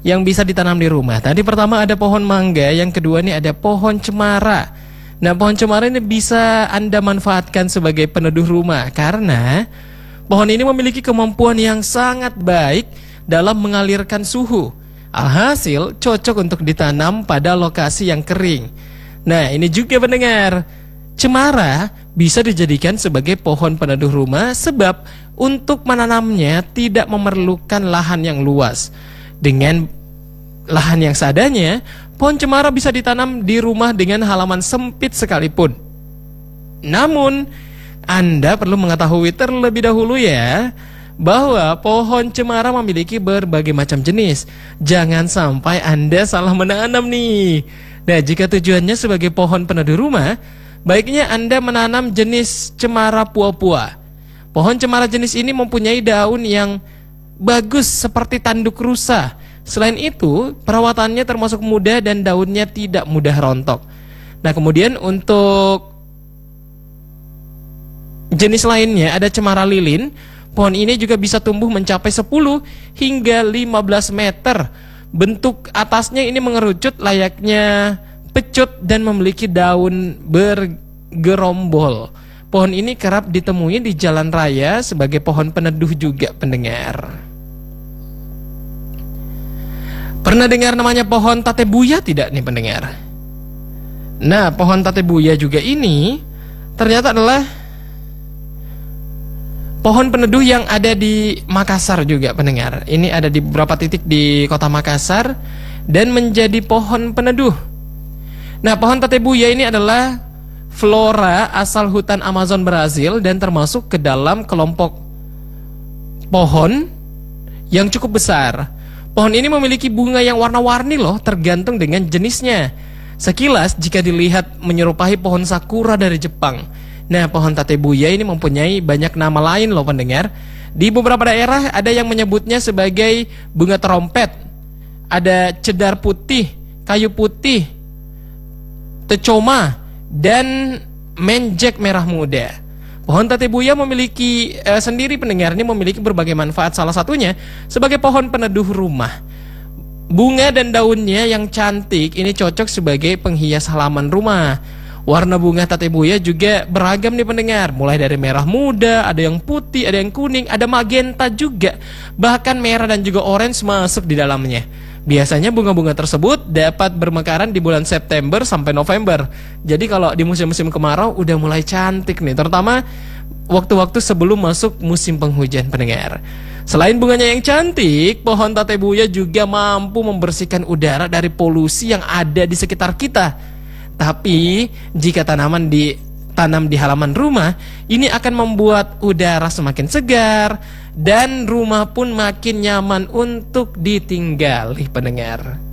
yang bisa ditanam di rumah. Tadi pertama ada pohon mangga, yang kedua nih ada pohon cemara. Nah, pohon cemara ini bisa Anda manfaatkan sebagai peneduh rumah karena pohon ini memiliki kemampuan yang sangat baik dalam mengalirkan suhu. Alhasil cocok untuk ditanam pada lokasi yang kering. Nah, ini juga pendengar, cemara bisa dijadikan sebagai pohon peneduh rumah sebab untuk menanamnya tidak memerlukan lahan yang luas. Dengan lahan yang seadanya, pohon cemara bisa ditanam di rumah dengan halaman sempit sekalipun. Namun, Anda perlu mengetahui terlebih dahulu ya, bahwa pohon cemara memiliki berbagai macam jenis. Jangan sampai Anda salah menanam nih. Nah, jika tujuannya sebagai pohon peneduh rumah, baiknya Anda menanam jenis cemara pua-pua. Pohon cemara jenis ini mempunyai daun yang bagus seperti tanduk rusa. Selain itu, perawatannya termasuk mudah dan daunnya tidak mudah rontok. Nah, kemudian untuk jenis lainnya ada cemara lilin. Pohon ini juga bisa tumbuh mencapai 10 hingga 15 meter. Bentuk atasnya ini mengerucut layaknya pecut dan memiliki daun bergerombol. Pohon ini kerap ditemui di jalan raya sebagai pohon peneduh juga, pendengar. Pernah dengar namanya pohon tatebuya tidak nih, pendengar? Nah, pohon tatebuya juga ini ternyata adalah pohon peneduh yang ada di Makassar juga, pendengar. Ini ada di beberapa titik di kota Makassar dan menjadi pohon peneduh. Nah, pohon tatebuya ini adalah flora asal hutan Amazon Brazil dan termasuk ke dalam kelompok pohon yang cukup besar. Pohon ini memiliki bunga yang warna-warni loh, tergantung dengan jenisnya. Sekilas jika dilihat menyerupai pohon sakura dari Jepang. Nah, pohon tatebuya ini mempunyai banyak nama lain loh, pendengar. Di beberapa daerah ada yang menyebutnya sebagai bunga trompet, ada cedar putih, kayu putih, tecoma, dan menjek merah muda. Pohon tatebuya memiliki sendiri, pendengar, ini memiliki berbagai manfaat. Salah satunya sebagai pohon peneduh rumah. Bunga dan daunnya yang cantik ini cocok sebagai penghias halaman rumah. Warna bunga tatebuya juga beragam nih, pendengar. Mulai dari merah muda, ada yang putih, ada yang kuning, ada magenta juga. Bahkan merah dan juga orange masuk di dalamnya. Biasanya bunga-bunga tersebut dapat bermekaran di bulan September sampai November. Jadi kalau di musim-musim kemarau udah mulai cantik nih, terutama waktu-waktu sebelum masuk musim penghujan, pendengar. Selain bunganya yang cantik, pohon tatebuya juga mampu membersihkan udara dari polusi yang ada di sekitar kita. Tapi jika ditanam di halaman rumah, ini akan membuat udara semakin segar dan rumah pun makin nyaman untuk ditinggali, pendengar.